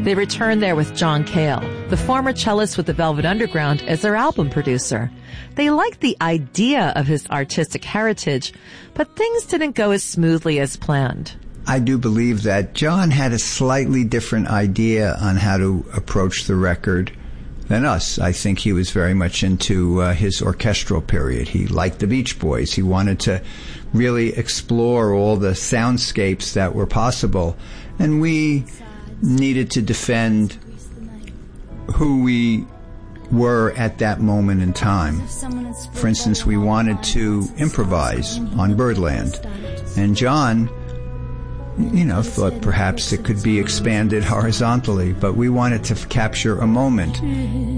They returned there with John Cale, the former cellist with the Velvet Underground, as their album producer. They liked the idea of his artistic heritage, but things didn't go as smoothly as planned. I do believe that John had a slightly different idea on how to approach the record than us. I think he was very much into his orchestral period. He liked the Beach Boys. He wanted to really explore all the soundscapes that were possible. And we needed to defend who we were at that moment in time. For instance, we wanted to improvise on Birdland. And John, thought perhaps it could be expanded horizontally, but we wanted to capture a moment.